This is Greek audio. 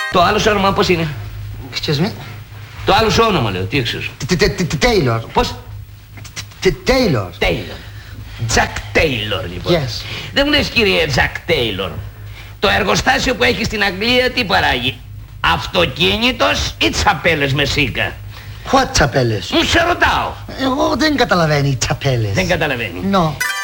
Το άλλο σου όνομα πώς είναι? Excuse me. Το άλλο σου όνομα λέω, τι ξέρεις? Taylor. Πώς? Taylor. Taylor. Jack Taylor λοιπόν. Yes. Δεν μου λες κύριε Jack Taylor, το εργοστάσιο που έχει στην Αγγλία τι παράγει? Αυτοκίνητος ή τσαπέλες με σίκα? What τσαπέλες? Μου σε ρωτάω. Εγώ δεν καταλαβαίνει τσαπέλες. Δεν καταλαβαίνει. No.